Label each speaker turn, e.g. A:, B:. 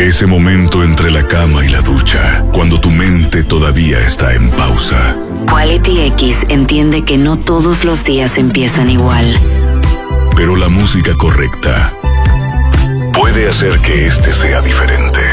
A: Ese momento entre la cama y la ducha, cuando tu mente todavía está en pausa.
B: Quality X entiende que no todos los días empiezan igual.
A: Pero la música correcta puede hacer que este sea diferente.